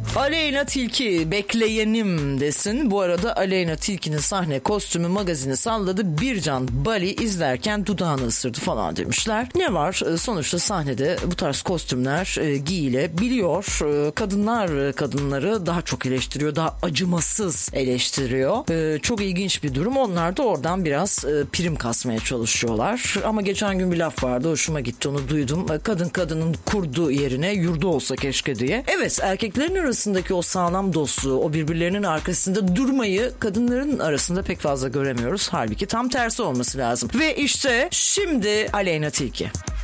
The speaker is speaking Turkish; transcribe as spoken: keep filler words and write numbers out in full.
Aleyna Tilki bekleyenim desin. Bu arada Aleyna Tilki'nin sahne kostümü magazini salladı. Bircan Bali izlerken dudağını ısırdı falan demişler. Ne var? Sonuçta sahnede bu tarz kostümler e, giyilebiliyor. E, kadınlar kadınları daha çok eleştiriyor. Daha acımasız eleştiriyor. E, çok ilginç bir durum. Onlar da oradan biraz e, prim kasmaya çalışıyorlar. Ama geçen gün bir laf vardı. Hoşuma gitti, onu duydum. Kadın kadının kurduğu yerine yurdu olsa keşke diye. Evet, erkeklerin arasındaki o sağlam dostluğu, o birbirlerinin arkasında durmayı kadınların arasında pek fazla göremiyoruz. Halbuki tam tersi olması lazım. Ve işte şimdi Aleyna Tilki.